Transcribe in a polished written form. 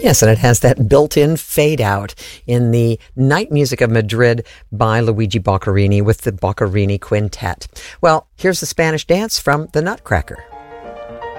Yes, and it has that built-in fade-out in the Night Music of Madrid by Luigi Boccherini with the Boccherini Quintet. Well, here's the Spanish dance from the Nutcracker.